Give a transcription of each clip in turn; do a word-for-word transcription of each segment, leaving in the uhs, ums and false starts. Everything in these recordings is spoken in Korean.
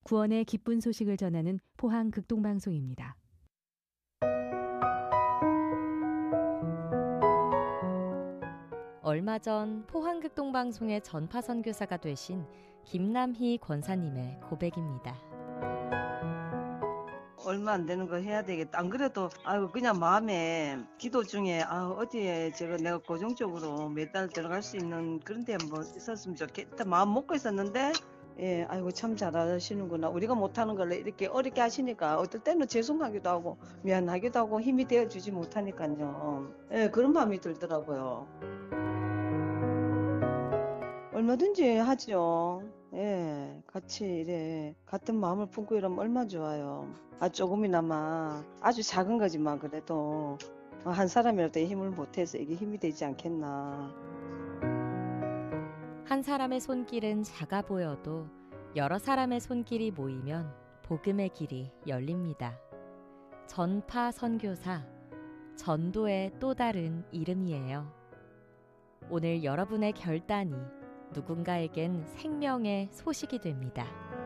구원의 기쁜 소식을 전하는 포항 극동방송입니다. 얼마 전 포항 극동방송의 전파 선교사가 되신 김남희 권사님의 고백입니다. 얼마 안 되는 거 해야 되겠다. 안 그래도 아유 그냥 마음에 기도 중에 아 어디에 제가 내가 고정적으로 매달 들어갈 수 있는 그런 데 뭐 있었으면 좋겠다 마음 먹고 있었는데 예 아이고 참 잘하시는구나. 우리가 못하는 걸 이렇게 어렵게 하시니까 어떨 때는 죄송하기도 하고 미안하기도 하고 힘이 되어주지 못하니까요. 예 그런 마음이 들더라고요. 얼마든지 하죠. 예, 같이 이래 같은 마음을 품고 이러면 얼마 좋아요. 아 조금이나마 아주 작은 거지만 그래도 한 사람이라도 힘을 못해서 이게 힘이 되지 않겠나. 한 사람의 손길은 작아 보여도 여러 사람의 손길이 모이면 복음의 길이 열립니다. 전파 선교사, 전도의 또 다른 이름이에요. 오늘 여러분의 결단이 누군가에겐 생명의 소식이 됩니다.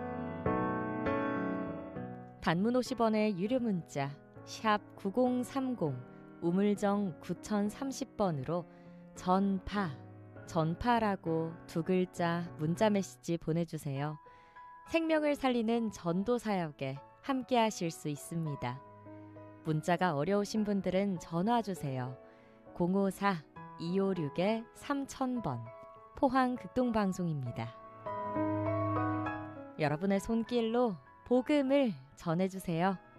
단문 오십 원의 유료 문자 샵 구공삼공 우물정 구공삼공 번으로 전파, 전파라고 두 글자 문자 메시지 보내주세요. 생명을 살리는 전도 사역에 함께 하실 수 있습니다. 문자가 어려우신 분들은 전화 주세요. 공오사 이오육 삼천 번 포항 극동방송입니다. 여러분의 손길로 복음을 전해주세요.